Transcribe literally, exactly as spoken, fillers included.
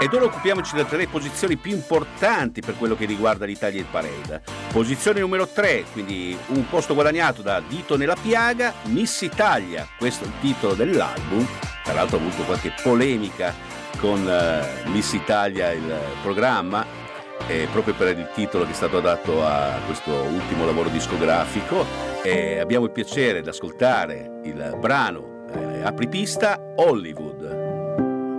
Ed ora occupiamoci delle tre posizioni più importanti per quello che riguarda l'Italia Hit Parade. Posizione numero tre, quindi un posto guadagnato da Dito nella piaga, Miss Italia, questo è il titolo dell'album. Tra l'altro ha avuto qualche polemica con uh, Miss Italia, il programma, eh, proprio per il titolo che è stato dato a questo ultimo lavoro discografico. E abbiamo il piacere di ascoltare il brano eh, apripista Hollywood.